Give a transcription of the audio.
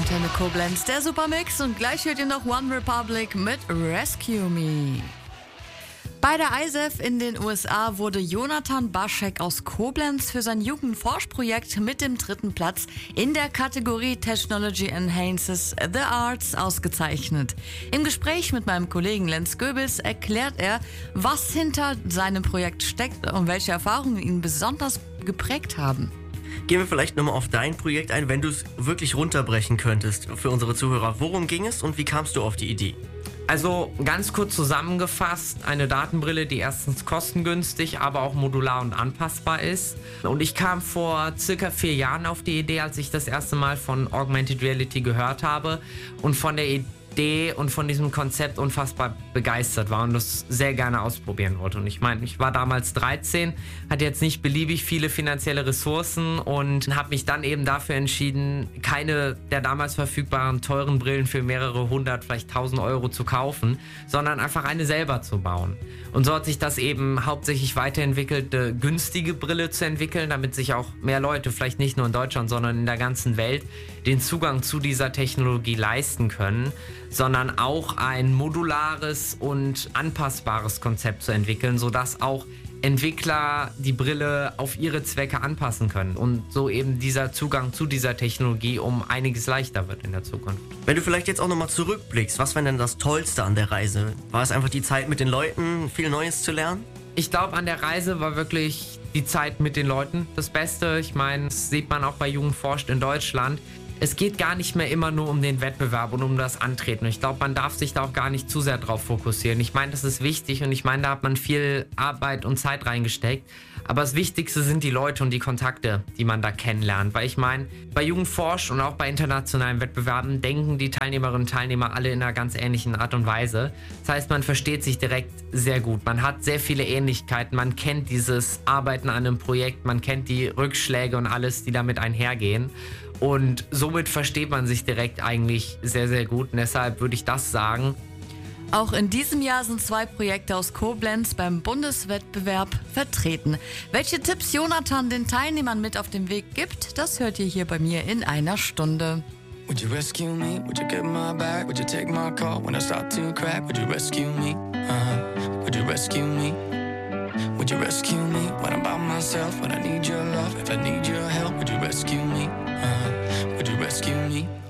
Antenne Koblenz, der Supermix, und gleich hört ihr noch One Republic mit Rescue Me. Bei der ISEF in den USA wurde Jonathan Baschek aus Koblenz für sein Jugendforschprojekt mit dem 3. Platz in der Kategorie Technology Enhances the Arts ausgezeichnet. Im Gespräch mit meinem Kollegen Lenz Goebbels erklärt er, was hinter seinem Projekt steckt und welche Erfahrungen ihn besonders geprägt haben. Gehen wir vielleicht nochmal auf dein Projekt ein, wenn du es wirklich runterbrechen könntest für unsere Zuhörer. Worum ging es und wie kamst du auf die Idee? Also ganz kurz zusammengefasst, eine Datenbrille, die erstens kostengünstig, aber auch modular und anpassbar ist. Und ich kam vor circa 4 Jahren auf die Idee, als ich das erste Mal von Augmented Reality gehört habe und von der Idee und von diesem Konzept unfassbar begeistert war und das sehr gerne ausprobieren wollte. Und ich meine, ich war damals 13, hatte jetzt nicht beliebig viele finanzielle Ressourcen und habe mich dann eben dafür entschieden, keine der damals verfügbaren teuren Brillen für mehrere hundert, vielleicht 1000 Euro zu kaufen, sondern einfach eine selber zu bauen. Und so hat sich das eben hauptsächlich weiterentwickelt, eine günstige Brille zu entwickeln, damit sich auch mehr Leute, vielleicht nicht nur in Deutschland, sondern in der ganzen Welt, den Zugang zu dieser Technologie leisten können, sondern auch ein modulares und anpassbares Konzept zu entwickeln, sodass auch Entwickler die Brille auf ihre Zwecke anpassen können und so eben dieser Zugang zu dieser Technologie um einiges leichter wird in der Zukunft. Wenn du vielleicht jetzt auch nochmal zurückblickst, was war denn das Tollste an der Reise? War es einfach die Zeit mit den Leuten, viel Neues zu lernen? Ich glaube, an der Reise war wirklich die Zeit mit den Leuten das Beste. Ich meine, das sieht man auch bei Jugend forscht in Deutschland. Es geht gar nicht mehr immer nur um den Wettbewerb und um das Antreten. Ich glaube, man darf sich da auch gar nicht zu sehr drauf fokussieren. Ich meine, das ist wichtig und ich meine, da hat man viel Arbeit und Zeit reingesteckt. Aber das Wichtigste sind die Leute und die Kontakte, die man da kennenlernt. Weil ich meine, bei Jugendforsch und auch bei internationalen Wettbewerben denken die Teilnehmerinnen und Teilnehmer alle in einer ganz ähnlichen Art und Weise. Das heißt, man versteht sich direkt sehr gut. Man hat sehr viele Ähnlichkeiten. Man kennt dieses Arbeiten an einem Projekt. Man kennt die Rückschläge und alles, die damit einhergehen. Und somit versteht man sich direkt eigentlich sehr, sehr gut. Und deshalb würde ich das sagen. Auch in diesem Jahr sind 2 Projekte aus Koblenz beim Bundeswettbewerb vertreten. Welche Tipps Jonathan den Teilnehmern mit auf den Weg gibt, das hört ihr hier bei mir in einer Stunde. Would you rescue me? Would you get my back? Would you take my call when I start to crack? Would you rescue me? Would you rescue me? Would you rescue me when I'm by myself? When I need your love, if I need your help, would you rescue me? Would you rescue me?